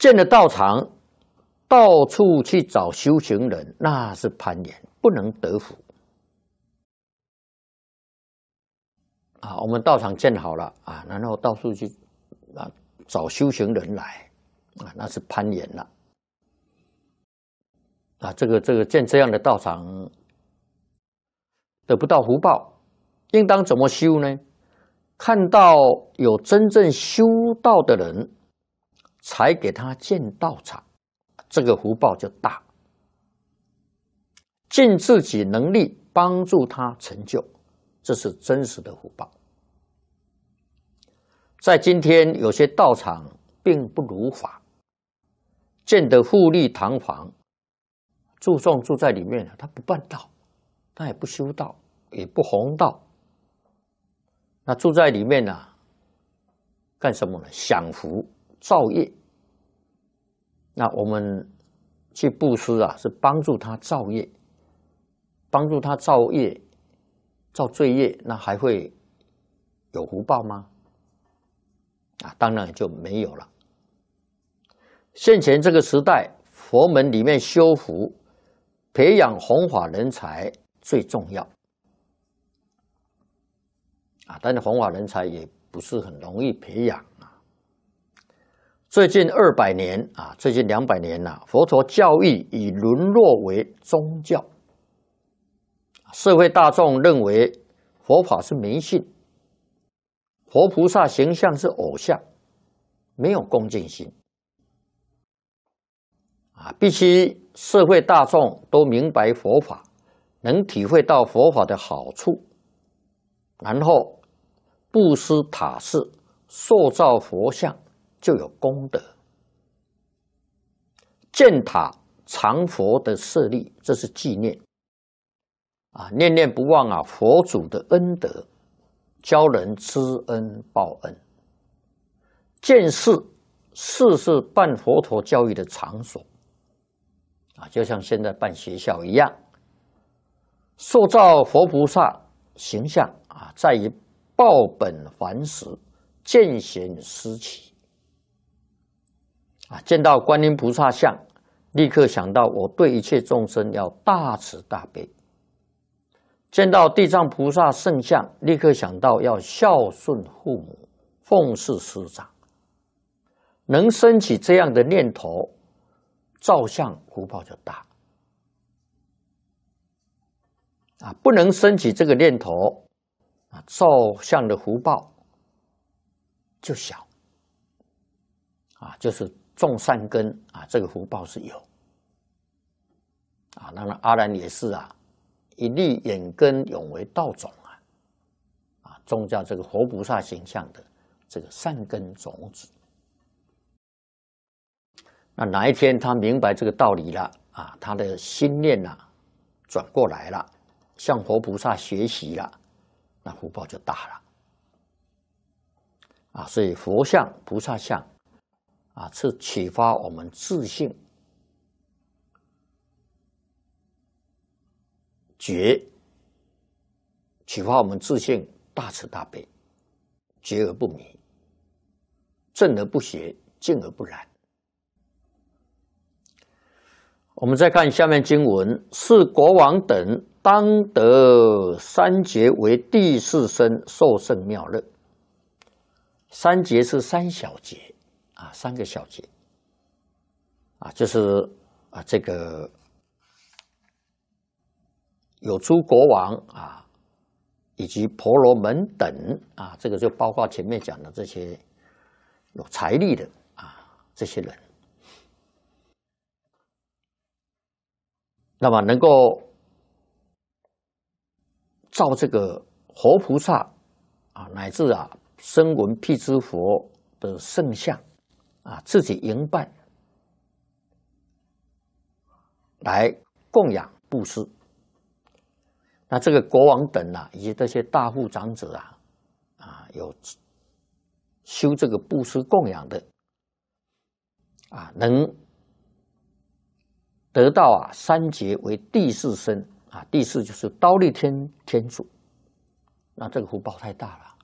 建了道场，到处去找修行人，那是攀岩，不能得福。啊，我们道场建好了啊，然后到处去找修行人来啊，那是攀岩了。啊，这个建这样的道场得不到福报，应当怎么修呢？看到有真正修道的人，才给他建道场，这个福报就大。尽自己能力帮助他成就，这是真实的福报。在今天，有些道场并不如法，建得富丽堂皇，住众住在里面，他不办道，他也不修道，也不弘道。那住在里面呢，干什么呢？享福造业。那我们去布施啊，是帮助他造业，帮助他造业、造罪业，那还会有福报吗？啊，当然就没有了。现前这个时代，佛门里面修福、培养弘法人才最重要。啊，但是弘法人才也不是很容易培养啊。最近200年啊，最近200年了，佛陀教育已沦落为宗教，社会大众认为佛法是迷信，佛菩萨形象是偶像，没有恭敬心。啊，必须社会大众都明白佛法，能体会到佛法的好处，然后布施塔寺，塑造佛像，就有功德。建塔常佛的舍利，这是纪念。啊，念念不忘啊佛祖的恩德，教人知恩报恩。建寺，寺是办佛陀教育的场所。啊，就像现在办学校一样，塑造佛菩萨形象啊，在于报本还实，见贤思齐。啊，见到观音菩萨像，立刻想到我对一切众生要大慈大悲；见到地藏菩萨圣像，立刻想到要孝顺父母，奉事师长。能升起这样的念头，造像福报就大。啊，不能升起这个念头，啊，造像的福报就小。啊，就是种善根啊，这个福报是有。啊，当然阿难也是啊，一粒眼根永为道种啊，啊，种下这个佛菩萨形象的这个善根种子。那哪一天他明白这个道理了啊，他的心念转过来了，向佛菩萨学习了，那福报就大了。啊，所以佛像、菩萨像啊，是启发我们自性觉，启发我们自性大慈大悲，觉而不迷，正而不邪，静而不染。我们再看下面经文：是国王等当得三劫为第四身，受胜妙乐。三劫是三小劫啊，3个小劫啊，就是啊这个有诸国王啊，以及婆罗门等啊，这个就包括前面讲的这些有财力的啊这些人。那么能够造这个活菩萨啊，乃至声闻辟支佛的圣像啊，自己营办来供养布施。那这个国王等以及这些大富长者有修这个布施供养的能得到三劫为第四身啊，第四就是忉利天天主，那这个福报太大了。